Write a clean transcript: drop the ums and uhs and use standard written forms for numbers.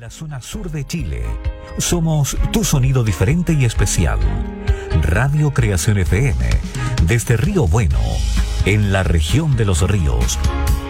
la zona sur de Chile. Somos tu sonido diferente y especial. Radio Creación FM, desde Río Bueno, en la región de los ríos.